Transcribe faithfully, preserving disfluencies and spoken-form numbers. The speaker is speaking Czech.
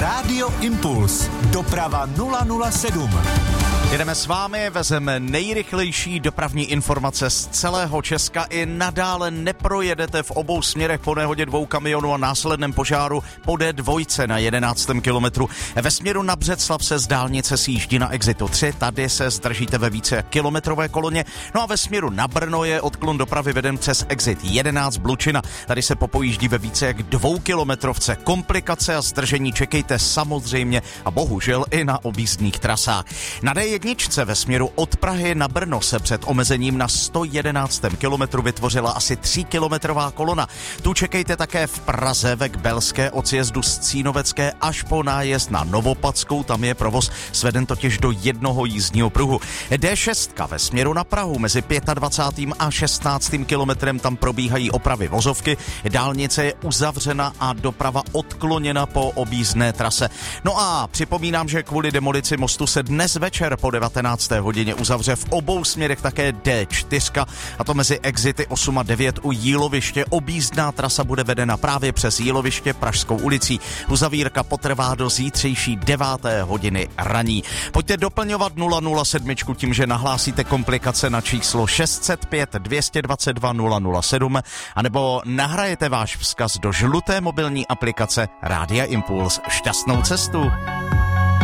Rádio Impuls. Doprava nula nula sedm. Jedeme s vámi, vezeme nejrychlejší dopravní informace z celého Česka. I nadále neprojedete v obou směrech po nehodě dvou kamionů a následném požáru po D dva na jedenáctém kilometru. Ve směru na Břeclav se z dálnice sjíždí na exitu tři, tady se zdržíte ve více kilometrové koloně. No a ve směru na Brno je odklon dopravy veden přes exit jedenáct Blučina. Tady se popojíždí ve více jak dvou kilometrovce. Komplikace a zdržení čekejte samozřejmě a bohužel i na objízdných trasách. Na D jedna ve směru od Prahy na Brno se před omezením na sto jedenáctém kilometru vytvořila asi tříkilometrová kolona. Tu čekejte také v Praze ve Kbelské od sjezdu z Cínovecké až po nájezd na Novopadskou, tam je provoz sveden totiž do jednoho jízdního pruhu. D šest ve směru na Prahu mezi dvacátým pátým a šestnáctým kilometrem tam probíhají opravy vozovky, dálnice je uzavřena a doprava odkloněna po objízdné trase. No a připomínám, že kvůli demolici mostu se dnes večer po devatenácté hodině uzavře v obou směrech také D čtyři, a to mezi exity osm a devět u Jíloviště. Objízdná trasa bude vedena právě přes Jíloviště Pražskou ulicí. Uzavírka potrvá do zítřejší deváté hodiny raní. Pojďte doplňovat nula nula sedm tím, že nahlásíte komplikace na číslo šest set pět dvě stě dvacet dva nula nula sedm anebo nahrajete váš vzkaz do žluté mobilní aplikace Rádia Impuls. Šťastnou cestu!